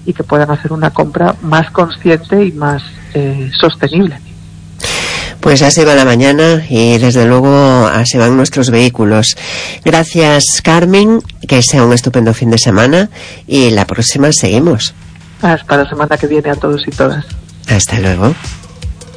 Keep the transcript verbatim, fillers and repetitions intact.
y que puedan hacer una compra más consciente y más eh, sostenible. Pues así va la mañana y desde luego así van nuestros vehículos. Gracias, Carmen, que sea un estupendo fin de semana y la próxima seguimos. Hasta la semana que viene a todos y todas. Hasta luego.